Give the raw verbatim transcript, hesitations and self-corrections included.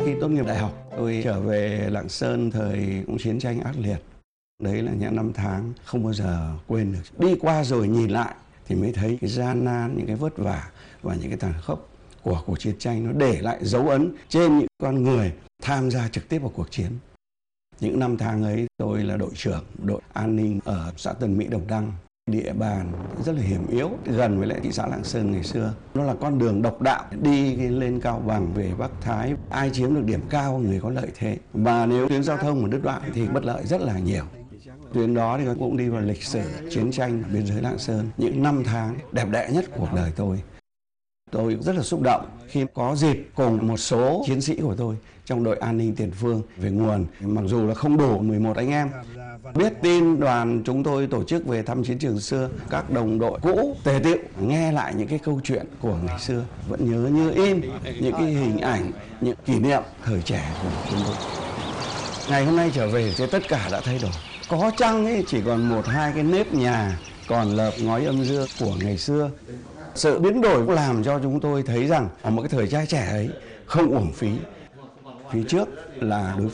Khi tốt nghiệp đại học, tôi trở về Lạng Sơn thời cũng chiến tranh ác liệt. Đấy là những năm tháng không bao giờ quên được. Đi qua rồi nhìn lại thì mới thấy cái gian nan, những cái vất vả và những cái tàn khốc của cuộc chiến tranh nó để lại dấu ấn trên những con người tham gia trực tiếp vào cuộc chiến. Những năm tháng ấy tôi là đội trưởng đội an ninh ở xã Tân Mỹ Đồng Đăng. Địa bàn rất là hiểm yếu, gần với lại thị xã Lạng Sơn ngày xưa. Nó là con đường độc đạo đi lên Cao Bằng về Bắc Thái. Ai chiếm được điểm cao người có lợi thế. Và nếu tuyến giao thông mà đứt đoạn thì bất lợi rất là nhiều. Tuyến đó thì cũng đi vào lịch sử chiến tranh biên giới Lạng Sơn. Những năm tháng đẹp đẽ nhất cuộc đời tôi. Tôi rất là xúc động khi có dịp cùng một số chiến sĩ của tôi trong đội an ninh tiền phương về nguồn. Mặc dù là không đủ mười một anh em. Biết tin đoàn chúng tôi tổ chức về thăm chiến trường xưa, các đồng đội cũ tề tựu nghe lại những cái câu chuyện của ngày xưa, vẫn nhớ như in những cái hình ảnh, những kỷ niệm thời trẻ của chúng tôi. Ngày hôm nay trở về thì tất cả đã thay đổi. Có chăng ấy chỉ còn một hai cái nếp nhà còn lợp ngói âm dương của ngày xưa. Sự biến đổi cũng làm cho chúng tôi thấy rằng ở một cái thời trai trẻ ấy không uổng phí. Phía trước là đối